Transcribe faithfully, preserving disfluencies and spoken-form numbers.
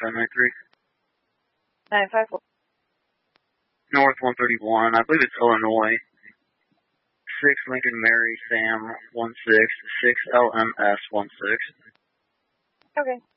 five nine three. nine five four. North one thirty-one. I believe it's Illinois. six Lincoln Mary Sam one six. six L M S one six. Okay.